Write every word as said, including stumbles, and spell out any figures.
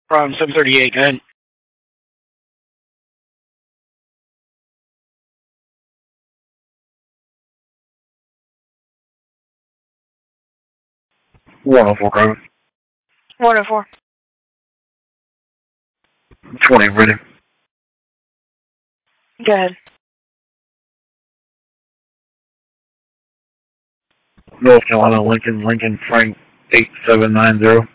From seven thirty-eight, go ahead. one oh four, Carver. one oh four. twenty, ready. Go ahead. North Carolina, Lincoln, Lincoln, Frank, eight seven nine zero.